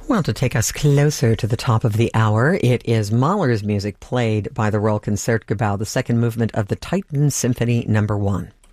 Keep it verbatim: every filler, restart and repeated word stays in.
Well, to take us closer to the top of the hour, it is Mahler's music played by the Royal Concertgebouw, the second movement of the Titan Symphony Number One.